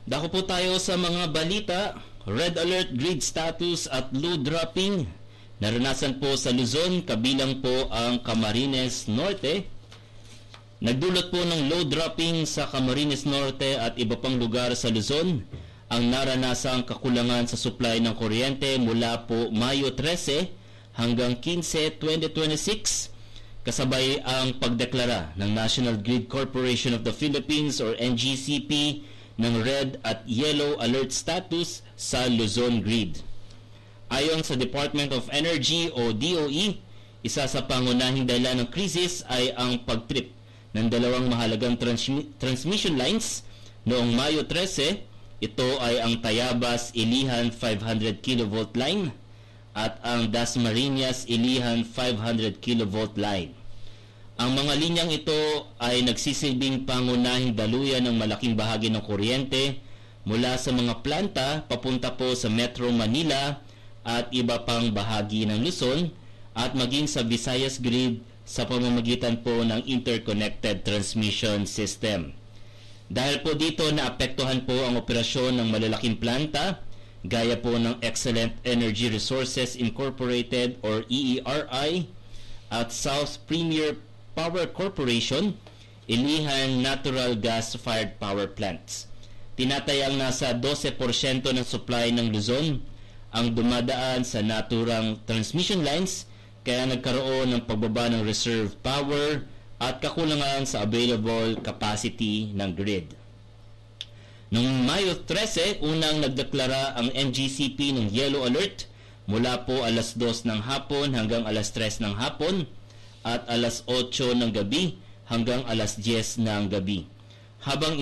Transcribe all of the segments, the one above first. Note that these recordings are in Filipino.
Dako po tayo sa mga balita. Red alert grid status at load dropping. Naranasan po sa Luzon, kabilang po ang Camarines Norte. Nagdulot po ng load dropping sa Camarines Norte at iba pang lugar sa Luzon ang naranasang kakulangan sa supply ng kuryente mula po Mayo 13 hanggang 15, 2026. Kasabay ang pagdeklara ng National Grid Corporation of the Philippines or NGCP ng red at yellow alert status sa Luzon Grid. Ayon sa Department of Energy o DOE, isa sa pangunahing dahilan ng krisis ay ang pagtrip ng dalawang mahalagang transmission lines noong Mayo 13. Ito ay ang Tayabas-Ilihan 500 kV line at ang Dasmariñas-Ilihan 500 kV line. Ang mga linyang ito ay nagsisilbing pangunahing daluyan ng malaking bahagi ng kuryente mula sa mga planta papunta po sa Metro Manila at iba pang bahagi ng Luzon at maging sa Visayas Grid sa pamamagitan po ng interconnected transmission system. Dahil po dito naapektuhan po ang operasyon ng malalaking planta gaya po ng Excellent Energy Resources Incorporated or EERI at South Premier Power Corporation, Ilihan Natural Gas-Fired Power Plants. Tinatayang nasa 12% ng supply ng Luzon ang dumadaan sa naturang transmission lines kaya nagkaroon ng pagbaba ng reserve power at kakulangan sa available capacity ng grid. Noong Mayo 13, unang nagdeklara ang NGCP ng yellow alert mula po alas 2 ng hapon hanggang alas 3 ng hapon at alas 8 ng gabi hanggang alas 10 ng gabi. Habang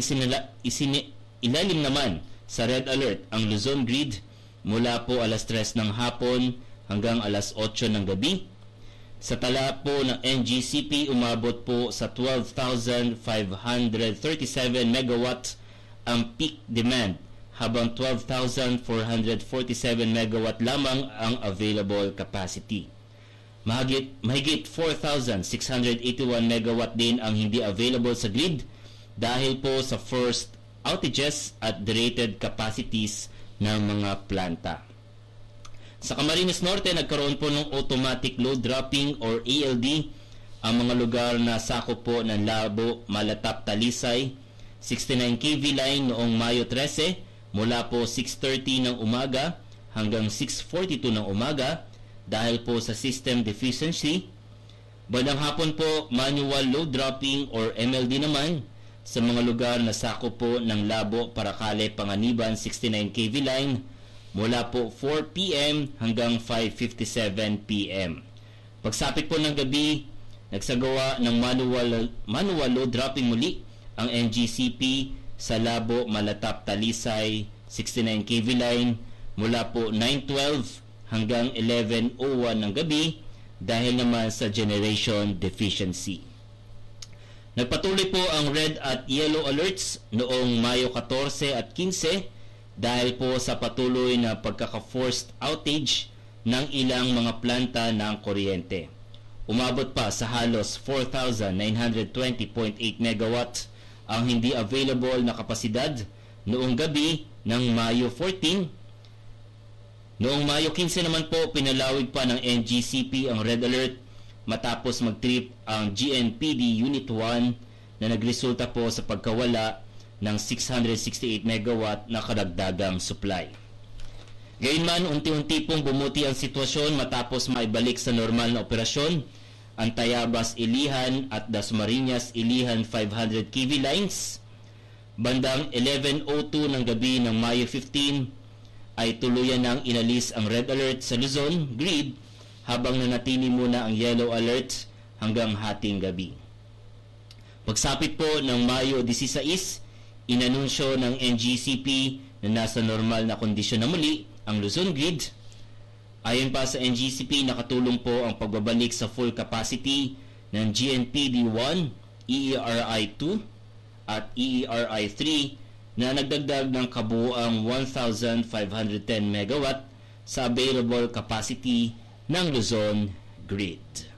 ilalim naman sa red alert ang Luzon Grid mula po alas 3 ng hapon hanggang alas 8 ng gabi. Sa tala po ng NGCP, umabot po sa 12,537 megawatts ang peak demand habang 12,447 megawatt lamang ang available capacity. Mahigit 4,681 megawatt din ang hindi available sa grid dahil po sa forced outages at derated capacities ng mga planta. Sa Camarines Norte, nagkaroon po ng automatic load dropping or ALD ang mga lugar na sakop po ng Labo, Malatap, Talisay, 69 kV line noong Mayo 13 mula po 6:30 ng umaga hanggang 6:42 ng umaga dahil po sa system deficiency. Bandang hapon po, manual load dropping or MLD naman sa mga lugar na sakop po ng Labo, Paracale, Panganiban, 69 kV line mula po 4 p.m. hanggang 5:57 p.m. Pagsapit po ng gabi, nagsagawa ng manual load dropping muli ang NGCP sa Labo, Malatap, Talisay, 69 kV line mula po 9:12 hanggang 11:01 ng gabi dahil naman sa generation deficiency. Nagpatuloy po ang red at yellow alerts noong Mayo 14 at 15 dahil po sa patuloy na pagkaka-forced outage ng ilang mga planta ng kuryente. Umabot pa sa halos 4,920.8 megawatts ang hindi available na kapasidad noong gabi ng Mayo 14. Noong Mayo 15 naman po, pinalawig pa ng NGCP ang red alert matapos mag-trip ang GNPD Unit 1 na nagresulta po sa pagkawala ng 668 megawatt na karagdagang supply. Gayunman, unti-unti pong bumuti ang sitwasyon matapos maibalik sa normal na operasyon ang Tayabas-Ilihan at Dasmariñas-Ilihan 500 kV lines. Bandang 11:02 ng gabi ng Mayo 15 ay tuluyan nang inalis ang red alert sa Luzon Grid habang nanatili muna ang yellow alert hanggang hating gabi. Pagsapit po ng Mayo 16, inanunsyo ng NGCP na nasa normal na kondisyon na muli ang Luzon Grid. Ayon pa sa NGCP, nakatulong po ang pagbabalik sa full capacity ng GNPD 1, EERI 2 at EERI 3 na nagdagdag ng kabuuang 1,510 megawatt sa available capacity ng Luzon Grid.